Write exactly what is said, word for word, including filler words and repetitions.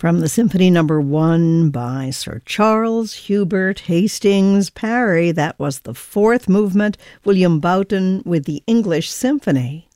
From the Symphony Number One by Sir Charles Hubert Hastings Parry, that was the fourth movement, William Boughton with the English Symphony.